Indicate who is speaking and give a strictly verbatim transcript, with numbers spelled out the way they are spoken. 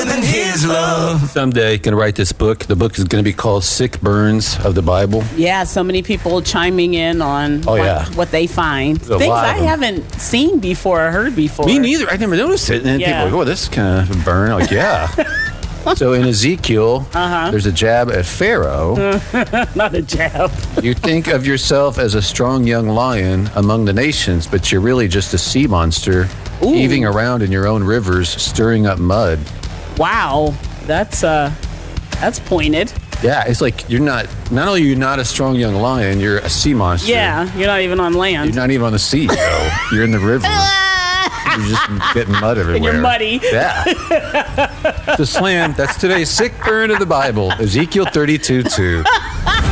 Speaker 1: than his love.
Speaker 2: Someday, going to write this book. The book is going to be called Sick Burns of the Bible.
Speaker 3: Yeah, so many people chiming in on
Speaker 2: Oh,
Speaker 3: what,
Speaker 2: yeah.
Speaker 3: what they find.
Speaker 2: There's a
Speaker 3: Things
Speaker 2: lot of
Speaker 3: I
Speaker 2: them.
Speaker 3: haven't seen before or heard before.
Speaker 2: Me neither. I never noticed it. And then
Speaker 3: Yeah.
Speaker 2: people are like, oh, this is kind of a burn. I'm like, yeah. So in Ezekiel,
Speaker 3: Uh-huh.
Speaker 2: there's a jab at Pharaoh.
Speaker 3: Not a jab.
Speaker 2: You think of yourself as a strong young lion among the nations, but you're really just a sea monster,
Speaker 3: Ooh.
Speaker 2: heaving around in your own rivers, stirring up mud.
Speaker 3: Wow, that's uh, that's pointed.
Speaker 2: Yeah, it's like you're not, not only are you not a strong young lion, you're a sea monster.
Speaker 3: Yeah, you're not even on land.
Speaker 2: You're not even on the sea, though. You're in the river. You're just getting mud everywhere.
Speaker 3: And you're muddy.
Speaker 2: Yeah. The slam. That's today's sick burn of the Bible. Ezekiel thirty-two two.